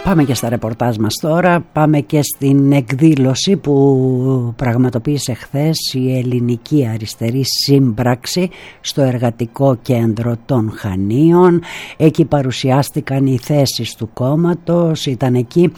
Πάμε και στα ρεπορτάζ μας τώρα. Πάμε και στην εκδήλωση που πραγματοποίησε χθες η Ελληνική Αριστερή Σύμπραξη στο Εργατικό Κέντρο των Χανίων. Εκεί παρουσιάστηκαν οι θέσεις του κόμματος. Ήταν εκεί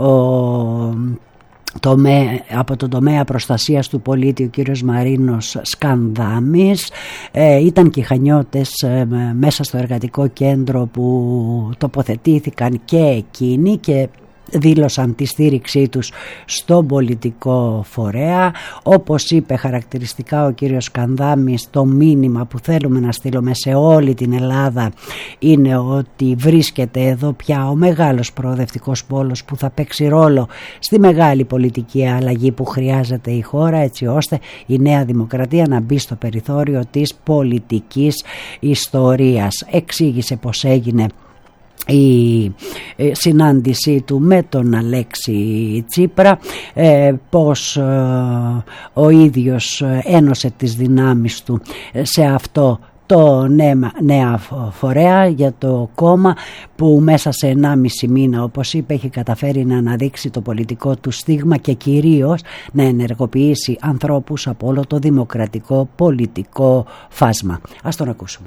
από τον τομέα προστασίας του πολίτη ο κύριος Μαρίνος Σκανδάμης. Ήταν και οι χανιώτες μέσα στο εργατικό κέντρο που τοποθετήθηκαν και εκείνοι και δήλωσαν τη στήριξή τους στον πολιτικό φορέα. Όπως είπε χαρακτηριστικά ο κύριος Σκανδάμης, το μήνυμα που θέλουμε να στείλουμε σε όλη την Ελλάδα είναι ότι βρίσκεται εδώ πια ο μεγάλος προοδευτικός πόλος που θα παίξει ρόλο στη μεγάλη πολιτική αλλαγή που χρειάζεται η χώρα, έτσι ώστε η Νέα Δημοκρατία να μπει στο περιθώριο της πολιτικής ιστορίας. Εξήγησε πως έγινε η συνάντησή του με τον Αλέξη Τσίπρα, πως ο ίδιος ένωσε τις δυνάμεις του σε αυτό το νέα φορέα για το κόμμα που μέσα σε 1,5 μήνα, όπως είπε, έχει καταφέρει να αναδείξει το πολιτικό του στίγμα και κυρίως να ενεργοποιήσει ανθρώπους από όλο το δημοκρατικό πολιτικό φάσμα. Ας τον ακούσουμε.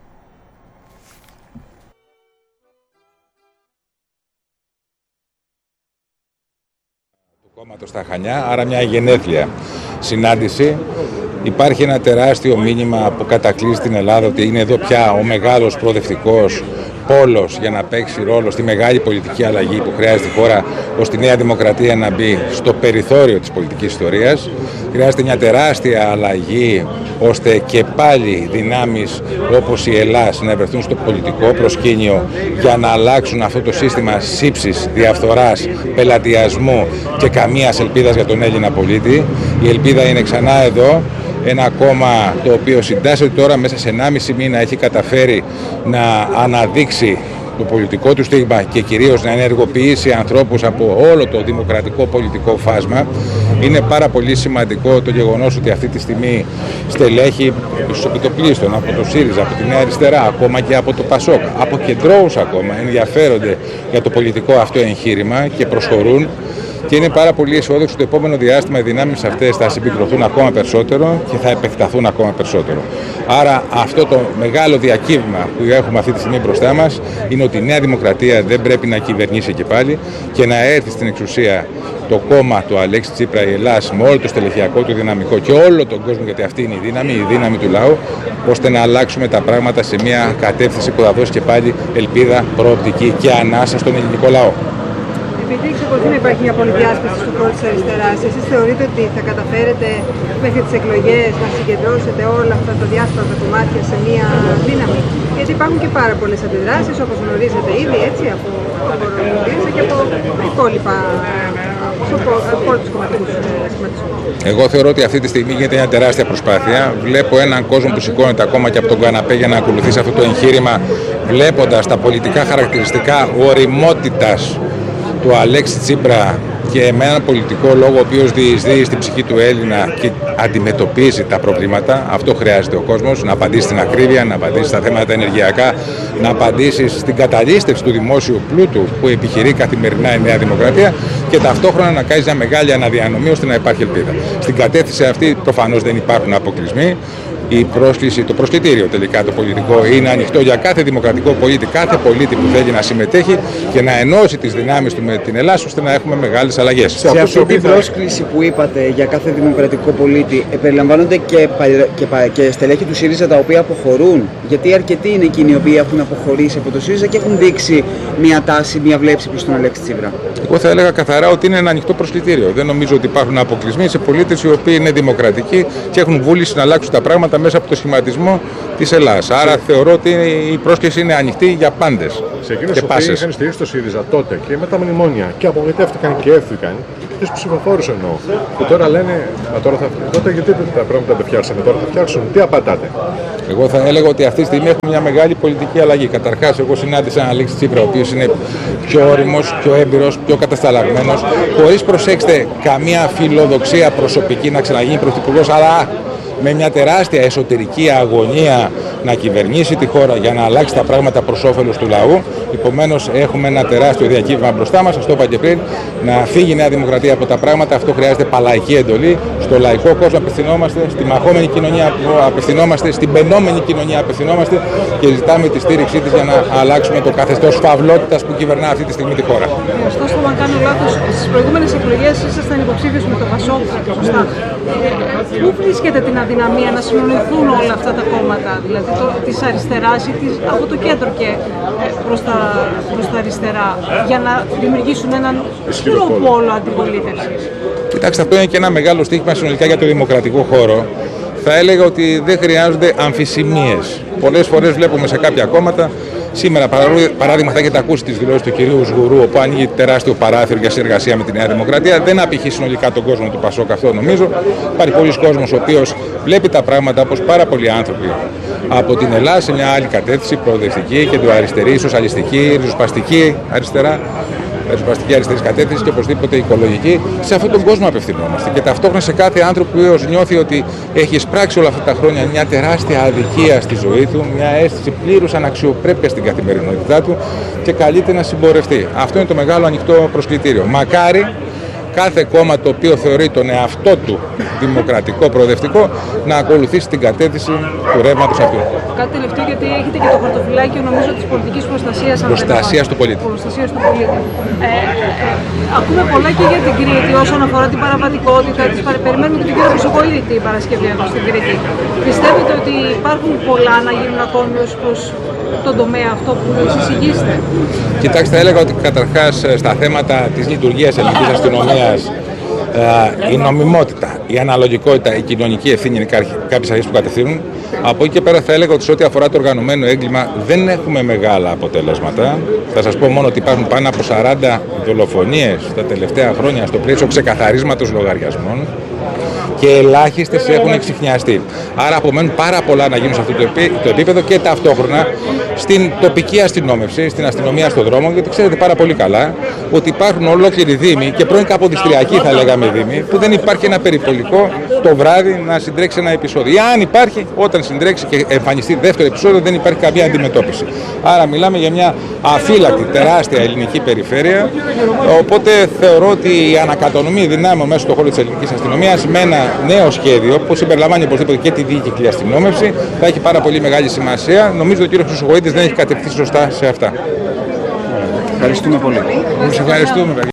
Κόμματος στα Χανιά, άρα μια γενέθλια συνάντηση. Υπάρχει ένα τεράστιο μήνυμα που κατακλείζει την Ελλάδα ότι είναι εδώ πια ο μεγάλος προοδευτικός πόλος για να παίξει ρόλο στη μεγάλη πολιτική αλλαγή που χρειάζεται η χώρα ώστε η Νέα Δημοκρατία να μπει στο περιθώριο της πολιτικής ιστορίας. Χρειάζεται μια τεράστια αλλαγή ώστε και πάλι δυνάμεις όπως η Ελλάς να βρεθούν στο πολιτικό προσκήνιο για να αλλάξουν αυτό το σύστημα σύψης, διαφθοράς, πελατειασμού και καμίας ελπίδας για τον Έλληνα πολίτη. Η ελπίδα είναι ξανά εδώ. Ένα κόμμα το οποίο συντάσσεται τώρα μέσα σε 1,5 μήνα έχει καταφέρει να αναδείξει το πολιτικό του στίγμα και κυρίως να ενεργοποιήσει ανθρώπους από όλο το δημοκρατικό πολιτικό φάσμα. Είναι πάρα πολύ σημαντικό το γεγονός ότι αυτή τη στιγμή στελέχη επιτοπλίστων από το ΣΥΡΙΖΑ, από τη Νέα Αριστερά, ακόμα και από το ΠΑΣΟΚ, από κεντρώους ακόμα ενδιαφέρονται για το πολιτικό αυτό εγχείρημα και προσχωρούν. Και είναι πάρα πολύ αισιόδοξο το επόμενο διάστημα οι δυνάμεις αυτές θα συμπληρωθούν ακόμα περισσότερο και θα επεκταθούν ακόμα περισσότερο. Άρα αυτό το μεγάλο διακύβημα που έχουμε αυτή τη στιγμή μπροστά μας είναι ότι η Νέα Δημοκρατία δεν πρέπει να κυβερνήσει και πάλι και να έρθει στην εξουσία το κόμμα του Αλέξη Τσίπρα, η Ελλάς, με όλο το στελεχειακό του δυναμικό και όλο τον κόσμο, γιατί αυτή είναι η δύναμη του λαού, ώστε να αλλάξουμε τα πράγματα σε μια κατεύθυνση που θα δώσει και πάλι ελπίδα, προοπτική και ανάσα στον ελληνικό λαό. Επειδή εξακολουθεί να υπάρχει μια πολυδιάσπαση στο χώρο της αριστεράς, εσείς θεωρείτε ότι θα καταφέρετε μέχρι τις εκλογές να συγκεντρώσετε όλα αυτά τα διάσπαρτα κομμάτια σε μια δύναμη? Γιατί υπάρχουν και πάρα πολλές αντιδράσεις, όπως γνωρίζετε ήδη, έτσι, από το και από τα υπόλοιπα, από όλους τους κομματικούς σχηματισμούς. Εγώ θεωρώ ότι αυτή τη στιγμή γίνεται μια τεράστια προσπάθεια. Βλέπω έναν κόσμο που σηκώνεται ακόμα και από τον καναπέ για να ακολουθήσει αυτό το εγχείρημα, βλέποντας τα πολιτικά χαρακτηριστικά ωριμότητας του Αλέξη Τσίπρα και με έναν πολιτικό λόγο ο οποίος διεισδύει στην ψυχή του Έλληνα και αντιμετωπίζει τα προβλήματα. Αυτό χρειάζεται ο κόσμος, να απαντήσει στην ακρίβεια, να απαντήσει στα θέματα ενεργειακά, να απαντήσει στην καταλήστευση του δημόσιου πλούτου που επιχειρεί καθημερινά η Νέα Δημοκρατία και ταυτόχρονα να κάνει μια μεγάλη αναδιανομή ώστε να υπάρχει ελπίδα. Στην κατεύθυνση αυτή προφανώς δεν υπάρχουν αποκλεισμοί. Η πρόσκληση, το προσκλητήριο τελικά το πολιτικό είναι ανοιχτό για κάθε δημοκρατικό πολίτη, κάθε πολίτη που θέλει να συμμετέχει και να ενώσει τις δυνάμεις του με την Ελλάδα ώστε να έχουμε μεγάλες αλλαγές. Σε αυτή την πρόσκληση που είπατε για κάθε δημοκρατικό πολίτη περιλαμβάνονται και στελέχη του ΣΥΡΙΖΑ τα οποία αποχωρούν? Γιατί αρκετοί είναι εκείνοι οι οποίοι έχουν αποχωρήσει από το ΣΥΡΙΖΑ και έχουν δείξει μια τάση, μια βλέψη προς τον Αλέξη Τσίπρα. Εγώ θα έλεγα καθαρά ότι είναι ένα ανοιχτό προσκλητήριο. Δεν νομίζω ότι υπάρχουν αποκλεισμοί σε πολίτες οι οποίοι είναι δημοκρατικοί και έχουν βούληση να αλλάξουν τα πράγματα μέσα από το σχηματισμό της Ελλάδας. Άρα θεωρώ ότι η πρόσκληση είναι ανοιχτή για πάντες. Σε εκείνους που είχαν στηρίξει το ΣΥΡΙΖΑ τότε και με τα μνημόνια και απογοητεύτηκαν και έφυγαν, τους ψηφοφόρους εννοώ, που τώρα λένε τώρα τότε γιατί τα πράγματα δεν φτιάξανε, τώρα θα φτιάξουν, τι απαντάτε? Εγώ θα έλεγα ότι αυτή τη στιγμή έχουμε μια μεγάλη πολιτική αλλαγή. Καταρχάς, εγώ συνάντησα έναν Αλέξη Τσίπρα, ο οποίος είναι πιο όριμος, πιο έμπειρος, πιο κατασταλαγμένος, χωρίς, προσέξτε, καμία φιλοδοξία προσωπική να ξαναγίνει πρωθυπουργός, αλλά με μια τεράστια εσωτερική αγωνία να κυβερνήσει τη χώρα για να αλλάξει τα πράγματα προς όφελος του λαού. Επομένως, έχουμε ένα τεράστιο διακύβευμα μπροστά μας. Σας το είπα και πριν, να φύγει η Νέα Δημοκρατία από τα πράγματα. Αυτό χρειάζεται παλαϊκή εντολή. Στο λαϊκό κόσμο απευθυνόμαστε, στη μαχόμενη κοινωνία απευθυνόμαστε, στην πενόμενη κοινωνία απευθυνόμαστε και ζητάμε τη στήριξή της για να αλλάξουμε το καθεστώς φαυλότητας που κυβερνά αυτή τη στιγμή τη χώρα. Ωστόσο, αν κάνω λάθος, στις προηγούμενες εκλογές ήσασταν υποψήφιος με το Πασόκ, σωστά. Πού βρίσκεται την αδυναμία να συνοηθούν όλα αυτά τα κόμματα, δηλαδή της αριστεράς ή από το κέντρο και προς τα αριστερά, για να δημιουργήσουν έναν ισχυρό πόλο αντιπολίτευσης? Κοιτάξτε, αυτό είναι και ένα μεγάλο στοίχημα συνολικά για το δημοκρατικό χώρο. Θα έλεγα ότι δεν χρειάζονται αμφισημίες. Πολλές φορές βλέπουμε σε κάποια κόμματα. Σήμερα, παράδειγμα, θα έχετε ακούσει τις δηλώσεις του κυρίου Σγουρού, όπου ανοίγει τεράστιο παράθυρο για συνεργασία με τη Νέα Δημοκρατία. Δεν απηχεί συνολικά τον κόσμο του Πασόκ, αυτό νομίζω. Υπάρχει πολλοί κόσμος ο οποίος βλέπει τα πράγματα όπως πάρα πολλοί άνθρωποι από την Ελλάδα σε μια άλλη κατεύθυνση, προοδευτική, κεντροαριστερή, σοσιαλιστική, ριζοσπαστική αριστερά. Ριζοσπαστική αριστερή κατεύθυνση και οπωσδήποτε οικολογική. Σε αυτόν τον κόσμο απευθυνόμαστε. Και ταυτόχρονα σε κάθε άνθρωπο που νιώθει ότι έχει εισπράξει όλα αυτά τα χρόνια μια τεράστια αδικία στη ζωή του, μια αίσθηση πλήρους αναξιοπρέπειας στην καθημερινότητά του και καλείται να συμπορευτεί. Αυτό είναι το μεγάλο ανοιχτό προσκλητήριο. Μακάρι κάθε κόμμα το οποίο θεωρεί τον εαυτό του δημοκρατικό, προοδευτικό, να ακολουθήσει την κατεύθυνση του ρεύματος αυτού. Κάτι τελευταίο, γιατί έχετε και το χαρτοφυλάκιο, νομίζω, της πολιτικής προστασίας του πολίτη. Ακούμε πολλά και για την Κρήτη όσον αφορά την παραβατικότητα. Περιμένουμε και τον κύριο Χρυσοκοΐδη την Παρασκευή εδώ στην Κρήτη. Πιστεύετε ότι υπάρχουν πολλά να γίνουν ακόμη ως προς τον τομέα αυτό που συζητήσετε? Κοιτάξτε, έλεγα ότι καταρχάς στα θέματα της λειτουργίας ελληνικής αστυνομίας η νομιμότητα, η αναλογικότητα, η κοινωνική ευθύνη είναι κάποιες αρχές που κατευθύνουν. Από εκεί και πέρα θα έλεγα ότι σε ό,τι αφορά το οργανωμένο έγκλημα δεν έχουμε μεγάλα αποτελέσματα. Θα σας πω μόνο ότι υπάρχουν πάνω από 40 δολοφονίες τα τελευταία χρόνια στο πλαίσιο ξεκαθαρίσματος λογαριασμών και ελάχιστες έχουν εξιχνιαστεί. Άρα απομένουν πάρα πολλά να γίνουν σε αυτό το επίπεδο και ταυτόχρονα στην τοπική αστυνόμευση, στην αστυνομία στον δρόμο, γιατί ξέρετε πάρα πολύ καλά ότι υπάρχουν ολόκληροι δήμοι και πρώην καποδιστριακοί θα λέγαμε δήμοι, που δεν υπάρχει ένα περιπολικό το βράδυ να συντρέξει ένα επεισόδιο. Ή αν υπάρχει, όταν συντρέξει και εμφανιστεί δεύτερο επεισόδιο, δεν υπάρχει καμία αντιμετώπιση. Άρα μιλάμε για μια αφύλακτη, τεράστια ελληνική περιφέρεια. Οπότε θεωρώ ότι η ανακατανομή δυνάμεων μέσα στον χώρο της ελληνικής αστυνομίας με ένα νέο σχέδιο που συμπεριλαμβάνει οπωσδήποτε και τη διοικητική αστυνόμευση θα έχει πάρα πολύ μεγάλη σημασία. Νομίζω ότι ο κ. Χρυσοκοΐδης δεν έχει κατευθύνσει σωστά σε αυτά. Ευχαριστούμε πολύ. Ευχαριστούμε, παιδιά.